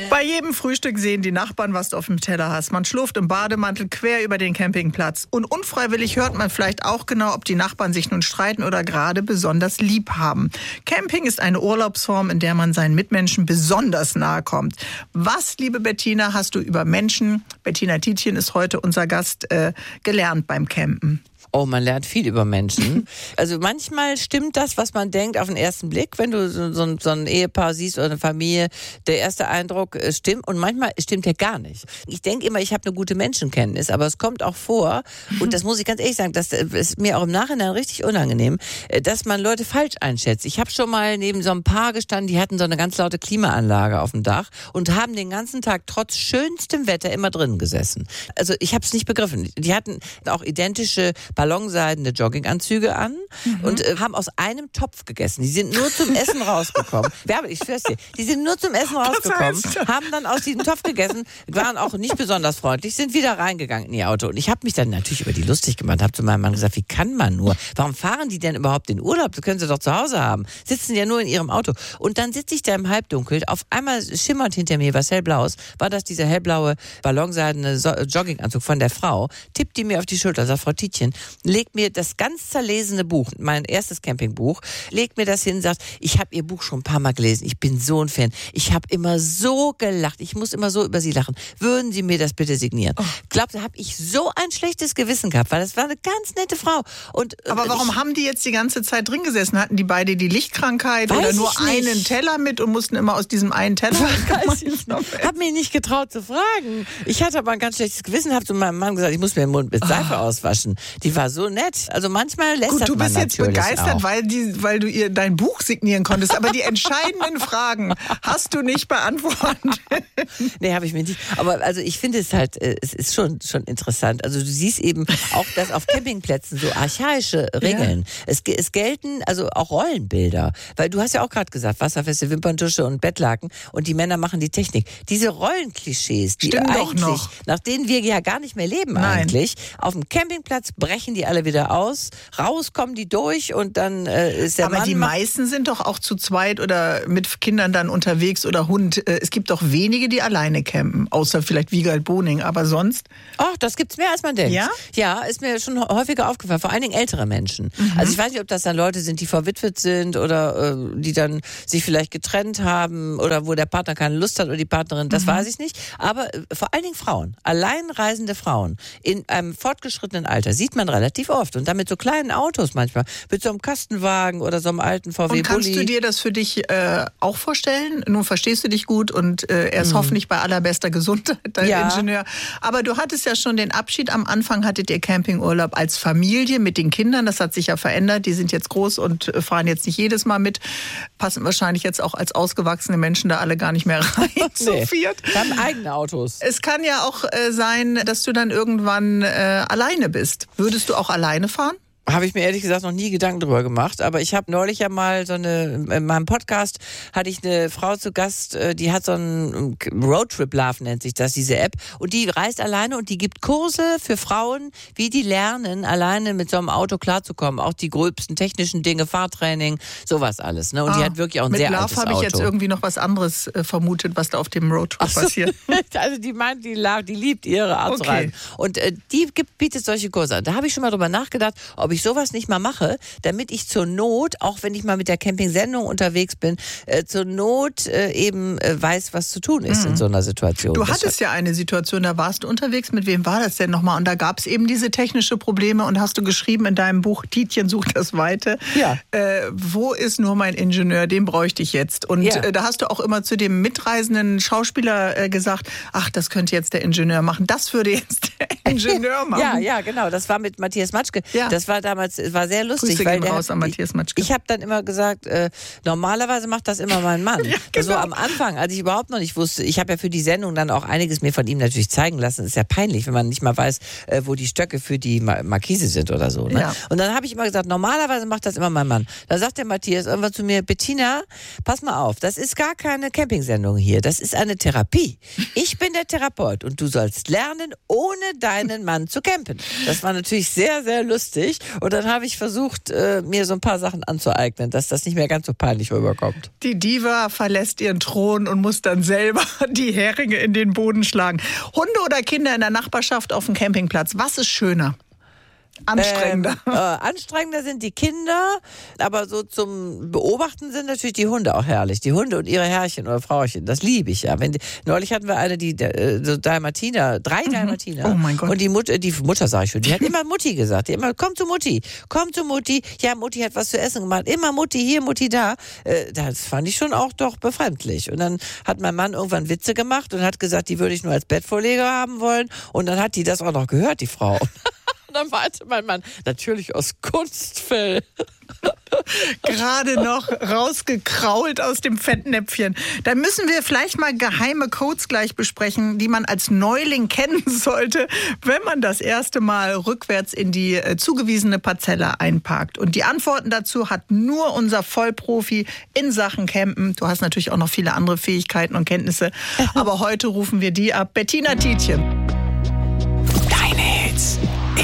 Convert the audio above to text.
Bei jedem Frühstück sehen die Nachbarn, was du auf dem Teller hast. Man schlurft im Bademantel quer über den Campingplatz. Und unfreiwillig hört man vielleicht auch genau, ob die Nachbarn sich nun streiten oder gerade besonders lieb haben. Camping ist eine Urlaubsform, in der man seinen Mitmenschen besonders nahe kommt. Was, liebe Bettina, hast du über Menschen, Bettina Tietjen ist heute unser Gast, gelernt beim Campen? Oh, man lernt viel über Menschen. Also manchmal stimmt das, was man denkt auf den ersten Blick, wenn du so ein Ehepaar siehst oder eine Familie, der erste Eindruck stimmt und manchmal stimmt der gar nicht. Ich denke immer, ich habe eine gute Menschenkenntnis, aber es kommt auch vor, und das muss ich ganz ehrlich sagen, das ist mir auch im Nachhinein richtig unangenehm, dass man Leute falsch einschätzt. Ich habe schon mal neben so einem Paar gestanden, die hatten so eine ganz laute Klimaanlage auf dem Dach und haben den ganzen Tag trotz schönstem Wetter immer drinnen gesessen. Also ich habe es nicht begriffen. Die hatten auch identische ballonseidene Jogginganzüge an und haben aus einem Topf gegessen. Die sind nur zum Essen rausgekommen. Ich schwör's dir, die sind nur zum Essen rausgekommen, haben dann aus diesem Topf gegessen, waren auch nicht besonders freundlich, sind wieder reingegangen in ihr Auto. Und ich habe mich dann natürlich über die lustig gemacht, habe zu meinem Mann gesagt, wie kann man nur? Warum fahren die denn überhaupt in Urlaub? Das können sie doch zu Hause haben. Sitzen ja nur in ihrem Auto. Und dann sitze ich da im Halbdunkel, auf einmal schimmert hinter mir was hellblaues, war das dieser hellblaue ballonseidene Jogginganzug von der Frau, tippt die mir auf die Schulter, sagt, Frau Tietjen, legt mir das ganz zerlesene Buch, mein erstes Campingbuch, legt mir das hin und sagt, ich habe ihr Buch schon ein paar Mal gelesen, ich bin so ein Fan, ich habe immer so gelacht, ich muss immer so über sie lachen, würden Sie mir das bitte signieren? Glaubt ihr, habe ich so ein schlechtes Gewissen gehabt, weil das war eine ganz nette Frau. Aber warum haben die jetzt die ganze Zeit drin gesessen? Hatten die beide die Lichtkrankheit oder nur einen Teller mit und mussten immer aus diesem einen Teller? Ich habe mich nicht getraut zu fragen. Ich hatte aber ein ganz schlechtes Gewissen, habe zu meinem Mann gesagt, ich muss mir den Mund mit Seife auswaschen. Die war so nett. Also manchmal lässt man natürlich. Du bist jetzt begeistert, auch. weil du ihr dein Buch signieren konntest. Aber die entscheidenden Fragen hast du nicht beantwortet. Nee, habe ich mir nicht. Aber also ich finde es halt, es ist schon interessant. Also du siehst eben auch, dass auf Campingplätzen so archaische Regeln. Ja. Es gelten also auch Rollenbilder. Weil du hast ja auch gerade gesagt, wasserfeste Wimperntusche und Bettlaken und die Männer machen die Technik. Diese Rollenklischees, die eigentlich, nach denen wir ja gar nicht mehr leben eigentlich, auf dem Campingplatz brechen die alle wieder aus, raus kommen die durch und dann ist der Mann... Aber die meisten sind doch auch zu zweit oder mit Kindern dann unterwegs oder Hund. Es gibt doch wenige, die alleine campen, außer vielleicht Wiegald Boning, aber sonst... Ach, das gibt's mehr, als man denkt. Ja? Ja, ist mir schon häufiger aufgefallen, vor allen Dingen ältere Menschen. Also ich weiß nicht, ob das dann Leute sind, die verwitwet sind oder die dann sich vielleicht getrennt haben oder wo der Partner keine Lust hat oder die Partnerin, das weiß ich nicht. Aber vor allen Dingen Frauen, alleinreisende Frauen in einem fortgeschrittenen Alter sieht man relativ oft und dann mit so kleinen Autos manchmal, mit so einem Kastenwagen oder so einem alten VW-Bulli. Und kannst du dir das für dich auch vorstellen? Nun verstehst du dich gut und er ist hoffentlich bei allerbester Gesundheit, dein Ingenieur. Aber du hattest ja schon den Abschied. Am Anfang hattet ihr Campingurlaub als Familie mit den Kindern. Das hat sich ja verändert. Die sind jetzt groß und fahren jetzt nicht jedes Mal mit. Passen wahrscheinlich jetzt auch als ausgewachsene Menschen da alle gar nicht mehr rein. Zu viert. Wir haben eigene Autos. Es kann ja auch sein, dass du dann irgendwann alleine bist. Würdest du auch alleine fahren? Habe ich mir ehrlich gesagt noch nie Gedanken drüber gemacht, aber ich habe neulich ja mal in meinem Podcast hatte ich eine Frau zu Gast, die hat so einen Roadtrip Love nennt sich das, diese App, und die reist alleine und die gibt Kurse für Frauen, wie die lernen, alleine mit so einem Auto klarzukommen, auch die gröbsten technischen Dinge, Fahrtraining, sowas alles, ne? Und die hat wirklich auch ein sehr altes Auto. Mit Love habe ich jetzt irgendwie noch was anderes vermutet, was da auf dem Roadtrip passiert. Also die meint, die liebt ihre Art zu reisen. Und die bietet solche Kurse an. Da habe ich schon mal drüber nachgedacht, ob ich sowas nicht mal mache, damit ich zur Not, auch wenn ich mal mit der Camping-Sendung unterwegs bin, zur Not eben weiß, was zu tun ist in so einer Situation. Du hattest ja eine Situation, da warst du unterwegs. Mit wem war das denn nochmal? Und da gab es eben diese technische Probleme und hast du geschrieben in deinem Buch, Tietjen sucht das Weite. Ja. Wo ist nur mein Ingenieur? Den bräuchte ich jetzt. Und da hast du auch immer zu dem mitreisenden Schauspieler gesagt, ach, das könnte jetzt der Ingenieur machen. Das würde jetzt der Ingenieur machen. Ja, genau. Das war mit Matthias Matschke. Ja. Das war damals, war sehr lustig. Grüße gehen raus an Matthias Matschke. Ich habe dann immer gesagt, normalerweise macht das immer mein Mann. Ja, genau. Also am Anfang, als ich überhaupt noch nicht wusste, ich habe ja für die Sendung dann auch einiges mir von ihm natürlich zeigen lassen. Das ist ja peinlich, wenn man nicht mal weiß, wo die Stöcke für die Markise sind oder so. Ne? Ja. Und dann habe ich immer gesagt, normalerweise macht das immer mein Mann. Da sagt der Matthias irgendwann zu mir, Bettina, pass mal auf, das ist gar keine Campingsendung hier, das ist eine Therapie. Ich bin der Therapeut und du sollst lernen, ohne deinen Mann zu campen. Das war natürlich sehr, sehr lustig Und dann habe ich versucht, mir so ein paar Sachen anzueignen, dass das nicht mehr ganz so peinlich rüberkommt. Die Diva verlässt ihren Thron und muss dann selber die Heringe in den Boden schlagen. Hunde oder Kinder in der Nachbarschaft auf dem Campingplatz, was ist schöner? Anstrengender. Anstrengender sind die Kinder, aber so zum Beobachten sind natürlich die Hunde auch herrlich. Die Hunde und ihre Herrchen oder Frauchen, das liebe ich ja. Neulich hatten wir eine, die so Dalmatiner, 3 Dalmatiner. Oh mein Gott. Und die Mutter sag ich schon, die hat immer Mutti gesagt. Die immer, komm zu Mutti. Ja, Mutti hat was zu essen gemacht. Immer Mutti hier, Mutti da. Das fand ich schon auch doch befremdlich. Und dann hat mein Mann irgendwann Witze gemacht und hat gesagt, die würde ich nur als Bettvorleger haben wollen. Und dann hat die das auch noch gehört, die Frau. Dann meinte mein Mann, natürlich aus Kunstfell. Gerade noch rausgekrault aus dem Fettnäpfchen. Da müssen wir vielleicht mal geheime Codes gleich besprechen, die man als Neuling kennen sollte, wenn man das erste Mal rückwärts in die zugewiesene Parzelle einparkt. Und die Antworten dazu hat nur unser Vollprofi in Sachen Campen. Du hast natürlich auch noch viele andere Fähigkeiten und Kenntnisse, aber heute rufen wir die ab. Bettina Tietjen.